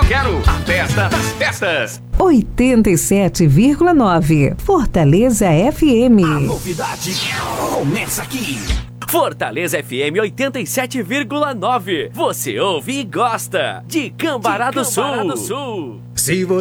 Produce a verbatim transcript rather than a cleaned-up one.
quero a festa das festas. oitenta e sete vírgula nove Fortaleza F M. A novidade começa aqui. Fortaleza F M oitenta e sete vírgula nove. Você ouve e gosta de Cambará do Sul. Se você